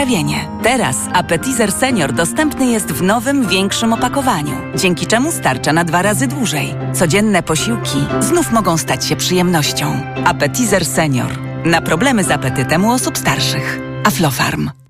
trawienie. Teraz Appetizer Senior dostępny jest w nowym, większym opakowaniu, dzięki czemu starcza na 2 razy dłużej. Codzienne posiłki znów mogą stać się przyjemnością. Appetizer Senior. Na problemy z apetytem u osób starszych. Aflofarm.